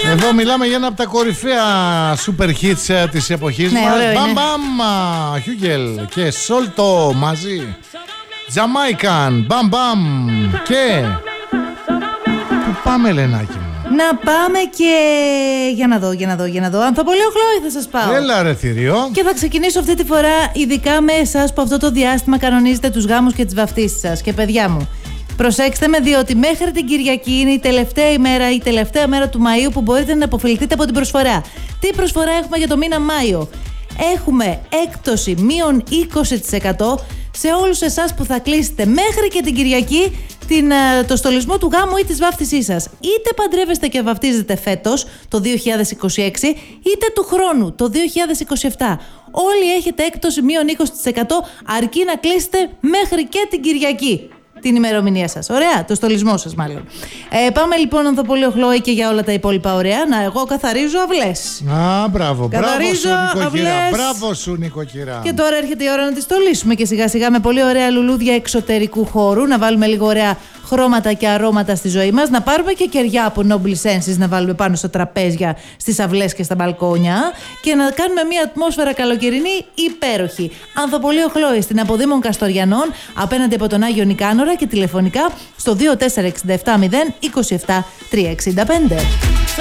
Εδώ μιλάμε για ένα από τα κορυφαία super hits της εποχής μας. Μπαμ μπαμ, Χιούγκελ και Σόλτο μαζί. Τζαμάικαν, μπαμ μπαμ. Και πού πάμε, Λενάκη μου? Να πάμε και για να δω. Ανθοπολείο Χλόη θα σας πάω. Έλα ρε θηριό. Και θα ξεκινήσω αυτή τη φορά ειδικά με εσάς που αυτό το διάστημα κανονίζετε τους γάμους και τις βαφτίσεις σας. Και παιδιά μου, προσέξτε με, διότι μέχρι την Κυριακή είναι η τελευταία μέρα του Μαΐου που μπορείτε να αποφεληθείτε από την προσφορά. Τι προσφορά έχουμε για το μήνα Μάιο? Έχουμε έκπτωση μείον 20% σε όλους εσάς που θα κλείσετε μέχρι και την Κυριακή το στολισμό του γάμου ή της βάφτισής σας. Είτε παντρεύεστε και βαφτίζετε φέτος, το 2026, είτε του χρόνου, το 2027. Όλοι έχετε έκπτωση μείον 20%, αρκεί να κλείσετε μέχρι και την Κυριακή την ημερομηνία σας. Ωραία, το στολισμό σας μάλλον. Πάμε λοιπόν Ανθοπολείο Χλόη και για όλα τα υπόλοιπα ωραία. Εγώ καθαρίζω αυλές. Μπράβο σου νοικοκυρά. Και τώρα έρχεται η ώρα να τη στολίσουμε και σιγά σιγά με πολύ ωραία λουλούδια εξωτερικού χώρου. Να βάλουμε λίγο ωραία χρώματα και αρώματα στη ζωή μας. Να πάρουμε και κεριά από Noble Senses να βάλουμε πάνω στα τραπέζια, στις αυλές και στα μπαλκόνια. Και να κάνουμε μια ατμόσφαιρα καλοκαιρινή υπέροχη. Ανθοπολείο Χλόη στην Αποδήμων Καστοριανών, απέναντι από τον Άγιο Νικάνορα, και τηλεφωνικά στο 2467 027 365.